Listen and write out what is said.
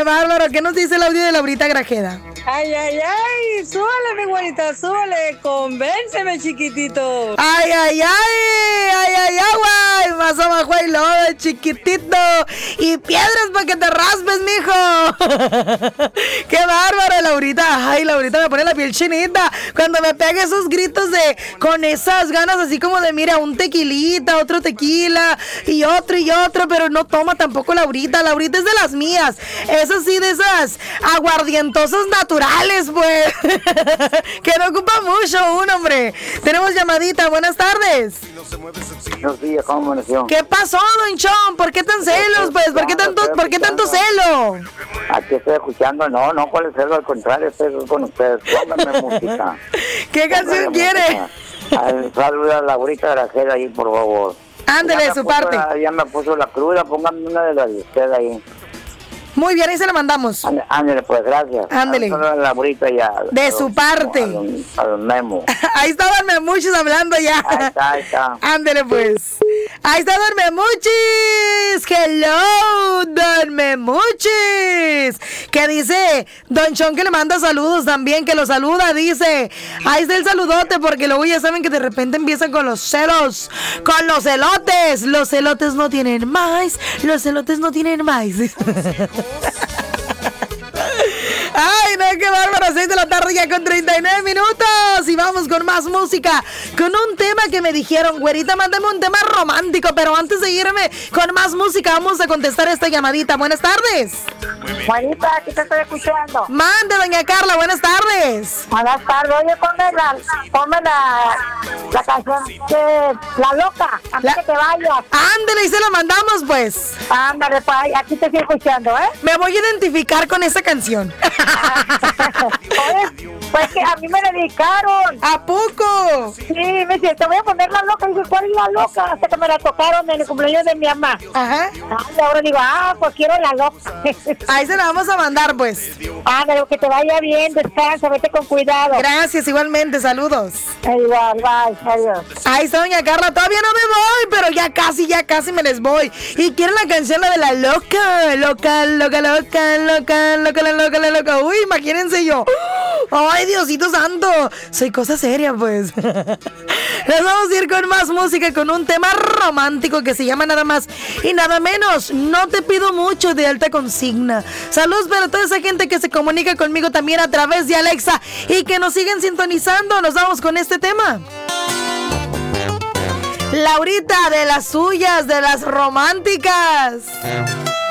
¡Qué bárbaro! ¿Qué nos dice el audio de Laurita Grajeda? Ay, ay, ay, súbale, mi güerita, súbale, convénceme, chiquitito. Ay, ay, ay, ay, ay, ay, más abajo y lodo, chiquitito. Y piedras para que te raspes, mijo. ¡Qué bárbaro, Laurita! Ay, Laurita, me pone la piel chinita cuando me pega esos gritos con esas ganas así como de, mira, un tequilita, otro tequila y otro, pero no toma tampoco Laurita. Laurita es de las mías. Es así, de esas aguardientosas naturales, pues. Que no ocupa mucho un hombre. Tenemos llamadita, buenas tardes. Buenos días, ¿cómo amaneció? ¿Qué pasó, Don Chon? ¿Por qué tan celos, pues? ¿Por qué tanto celo? Aquí estoy escuchando, no, ¿cuál es celo? Al contrario, estoy con ustedes. Pónganme música. ¿Qué canción quiere? Saluda a Laurita Grajeda ahí, por favor. Ándele de su parte. Ya me puso la cruda, pónganme una de las de ustedes ahí. Muy bien, ahí se la mandamos. Ándele, pues, gracias. Ándele. A Laurita ya. De su parte. A don Memo. Ahí está Don Memuchis hablando ya. Ahí está. Ándele, pues. Ahí está Don Memuchis. Hello, Don Memuchis. Que dice Don Chon que le manda saludos también, que lo saluda, dice. Ahí está el saludote, porque luego ya saben que de repente empiezan con los celos, con los elotes. Los elotes no tienen maíz, los elotes no tienen maíz. Ay, no, qué bárbaro, 6 de la tarde ya con 39 minutos. Y vamos con más música, con un tema que me dijeron, güerita, mándame un tema romántico. Pero antes de irme con más música, vamos a contestar esta llamadita. Buenas tardes. Juanita, aquí te estoy escuchando. Mande, doña Carla, buenas tardes. Buenas tardes, oye, ponme la canción de La Loca, antes que te vayas. Ándale, y se la mandamos, pues. Ándale, pues, aquí te estoy escuchando, ¿eh? Me voy a identificar con esa canción. Oye, pues que a mí me dedicaron. ¿A poco? Sí, me dice, te voy a poner La Loca. Y dice, ¿cuál es La Loca? Hasta que me la tocaron en el cumpleaños de mi mamá. Ajá. Y ahora digo, pues quiero La Loca. Ahí se la vamos a mandar, pues. Ándale, que te vaya bien, descansa, vete con cuidado. Gracias, igualmente, saludos. Igual, bye, adiós. Ahí está doña Carla, todavía no me voy, pero ya casi me les voy. Y quieren la canción, la de La Loca. Loca, loca, loca, loca, loca, loca, loca, loca. Uy, imagínense yo. Ay, Diosito santo. Soy cosa seria, pues. Les vamos a ir con más música, con un tema romántico que se llama nada más y nada menos. No te pido mucho, de Alta Consigna. Saludos para toda esa gente que se comunica conmigo también a través de Alexa y que nos siguen sintonizando. Nos vamos con este tema. Laurita, de las suyas, de las románticas.